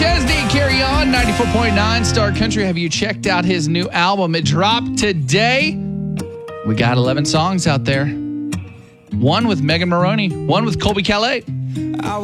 Chesney, Carry On, 94.9 Star Country. Have you checked out his new album? It dropped today. We got 11 songs out there. One with Megan Maroney, one with Colby Calais.